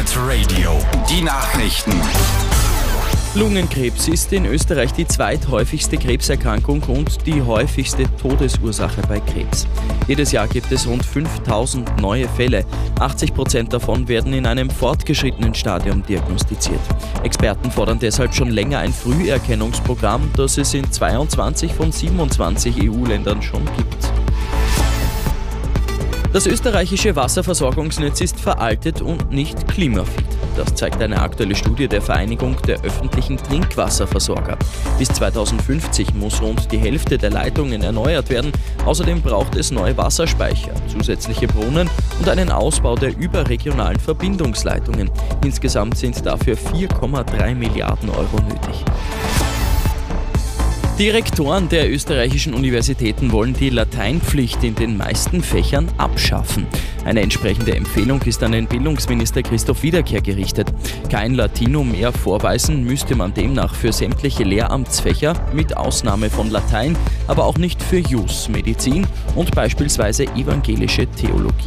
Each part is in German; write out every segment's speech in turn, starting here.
Pirate Radio, die Nachrichten. Lungenkrebs ist in Österreich die zweithäufigste Krebserkrankung und die häufigste Todesursache bei Krebs. Jedes Jahr gibt es rund 5000 neue Fälle. 80% davon werden in einem fortgeschrittenen Stadium diagnostiziert. Experten fordern deshalb schon länger ein Früherkennungsprogramm, das es in 22 von 27 EU-Ländern schon gibt. Das österreichische Wasserversorgungsnetz ist veraltet und nicht klimafit. Das zeigt eine aktuelle Studie der Vereinigung der öffentlichen Trinkwasserversorger. Bis 2050 muss rund die Hälfte der Leitungen erneuert werden. Außerdem braucht es neue Wasserspeicher, zusätzliche Brunnen und einen Ausbau der überregionalen Verbindungsleitungen. Insgesamt sind dafür 4,3 Milliarden Euro nötig. Die Rektoren der österreichischen Universitäten wollen die Lateinpflicht in den meisten Fächern abschaffen. Eine entsprechende Empfehlung ist an den Bildungsminister Christoph Wiederkehr gerichtet. Kein Latinum mehr vorweisen müsste man demnach für sämtliche Lehramtsfächer, mit Ausnahme von Latein, aber auch nicht für Jus, Medizin und beispielsweise evangelische Theologie.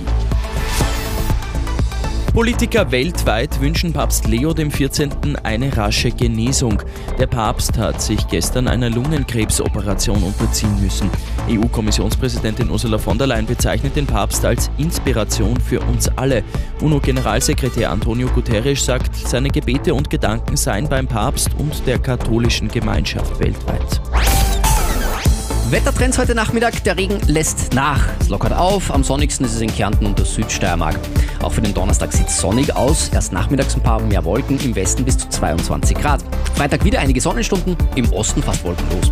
Politiker weltweit wünschen Papst Leo XIV. Eine rasche Genesung. Der Papst hat sich gestern einer Lungenkrebsoperation unterziehen müssen. EU-Kommissionspräsidentin Ursula von der Leyen bezeichnet den Papst als Inspiration für uns alle. UNO-Generalsekretär Antonio Guterres sagt, seine Gebete und Gedanken seien beim Papst und der katholischen Gemeinschaft weltweit. Wettertrends heute Nachmittag, der Regen lässt nach. Es lockert auf, am sonnigsten ist es in Kärnten und der Südsteiermark. Auch für den Donnerstag sieht es sonnig aus, erst nachmittags ein paar mehr Wolken, im Westen bis zu 22 Grad. Freitag wieder einige Sonnenstunden, im Osten fast wolkenlos.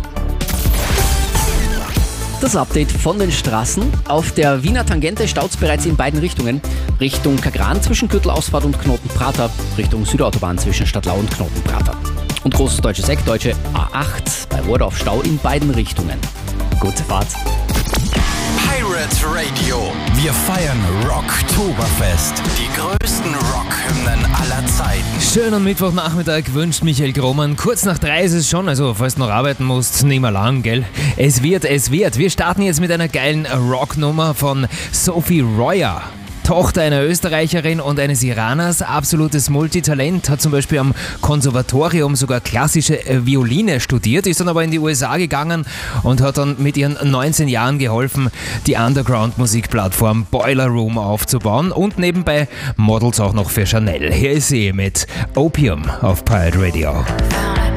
Das Update von den Straßen. Auf der Wiener Tangente staut es bereits in beiden Richtungen. Richtung Kagran zwischen Gürtelausfahrt und Knotenprater, Richtung Südautobahn zwischen Stadtlau und Knotenprater. Und großes deutsches Eck, deutsche A8 bei Ohrdorf Stau in beiden Richtungen. Gute Fahrt. Pirate Radio. Wir feiern Rocktoberfest. Die größten Rockhymnen aller Zeiten. Schönen Mittwochnachmittag wünscht Michael Grohmann. Kurz nach 3 ist es schon, also falls du noch arbeiten musst, nicht mehr lang, gell? Es wird. Wir starten jetzt mit einer geilen Rocknummer von Sophie Royer. Tochter einer Österreicherin und eines Iraners, absolutes Multitalent, hat zum Beispiel am Konservatorium sogar klassische Violine studiert, ist dann aber in die USA gegangen und hat dann mit ihren 19 Jahren geholfen, die Underground-Musikplattform Boiler Room aufzubauen und nebenbei models auch noch für Chanel. Hier ist sie mit Opium auf Pirate Radio.